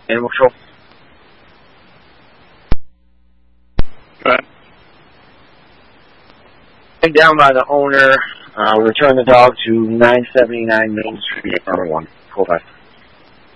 Animal control. Go ahead. Down by the owner. Return the dog to 979 Main Street, apartment 1. 45.